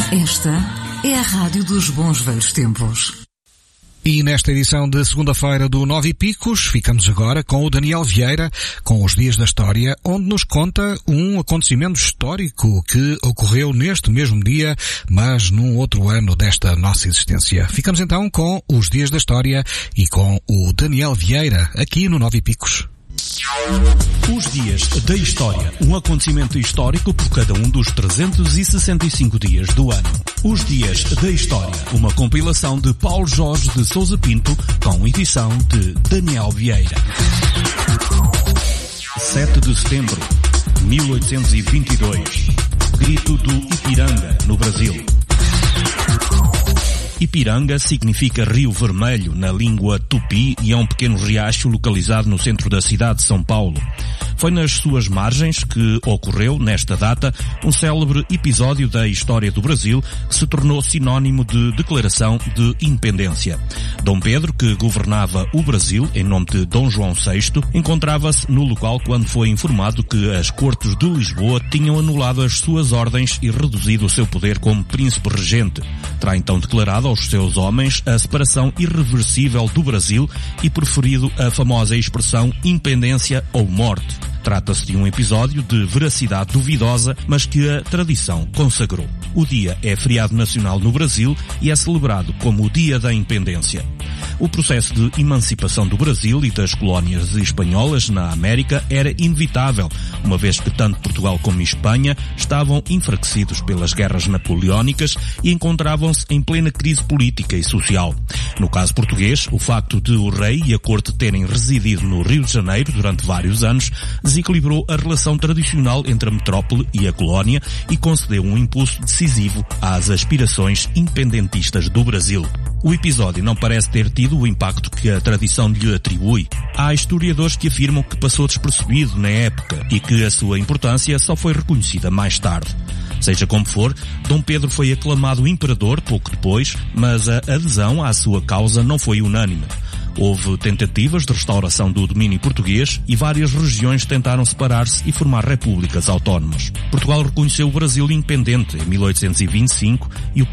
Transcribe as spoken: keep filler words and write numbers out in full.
Esta é a Rádio dos Bons Velhos Tempos. E nesta edição de segunda-feira do Nove e Picos, ficamos agora com o Daniel Vieira, com os Dias da História, onde nos conta um acontecimento histórico que ocorreu neste mesmo dia, mas num outro ano desta nossa existência. Ficamos então com os Dias da História e com o Daniel Vieira, aqui no Nove e Picos. Os Dias da História, um acontecimento histórico por cada um dos trezentos e sessenta e cinco dias do ano. Os Dias da História, uma compilação de Paulo Jorge de Sousa Pinto, com edição de Daniel Vieira. sete de setembro de mil oitocentos e vinte e dois. Grito do Ipiranga, no Brasil. Ipiranga significa Rio Vermelho na língua tupi e é um pequeno riacho localizado no centro da cidade de São Paulo. Foi nas suas margens que ocorreu, nesta data, um célebre episódio da história do Brasil que se tornou sinónimo de declaração de independência. Dom Pedro, que governava o Brasil em nome de Dom João sexto, encontrava-se no local quando foi informado que as Cortes de Lisboa tinham anulado as suas ordens e reduzido o seu poder como príncipe regente. Terá então declarado aos seus homens a separação irreversível do Brasil e preferido a famosa expressão independência ou morte. Trata-se de um episódio de veracidade duvidosa, mas que a tradição consagrou. O dia é feriado nacional no Brasil e é celebrado como o Dia da Independência. O processo de emancipação do Brasil e das colónias espanholas na América era inevitável, uma vez que tanto Portugal como Espanha estavam enfraquecidos pelas guerras napoleónicas e encontravam-se em plena crise política e social. No caso português, o facto de o rei e a corte terem residido no Rio de Janeiro durante vários anos desequilibrou a relação tradicional entre a metrópole e a colónia e concedeu um impulso decisivo às aspirações independentistas do Brasil. O episódio não parece ter tido o impacto que a tradição lhe atribui. Há historiadores que afirmam que passou despercebido na época e que a sua importância só foi reconhecida mais tarde. Seja como for, Dom Pedro foi aclamado imperador pouco depois, mas a adesão à sua causa não foi unânime. Houve tentativas de restauração do domínio português e várias regiões tentaram separar-se e formar repúblicas autónomas. Portugal reconheceu o Brasil independente em mil oitocentos e vinte e cinco e o